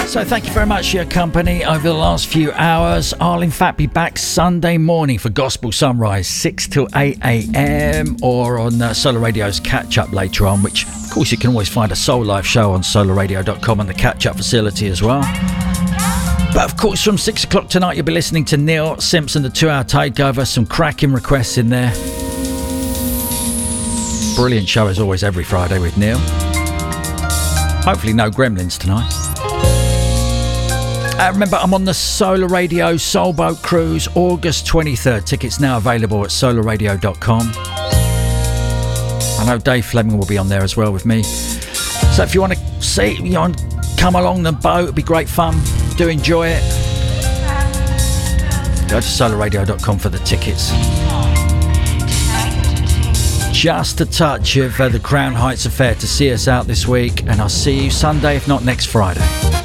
So thank you very much for your company over the last few hours. I'll in fact be back Sunday morning for Gospel Sunrise, 6 till 8 a.m. or on Solar Radio's Catch Up later on, which of course you can always find a Soul Live show on solarradio.com on the Catch Up facility as well. But of course from 6 o'clock tonight you'll be listening to Neil Simpson, the 2-hour takeover, some cracking requests in there. Brilliant show as always every Friday with Neil. Hopefully no gremlins tonight. Remember, I'm on the Solar Radio Soulboat Cruise, August 23rd. Tickets now available at solarradio.com. I know Dave Fleming will be on there as well with me. So if you want to see, come along the boat, it'll be great fun. Do enjoy it. Go to solarradio.com for the tickets. Just a touch of the Crown Heights affair to see us out this week, and I'll see you Sunday, if not next Friday.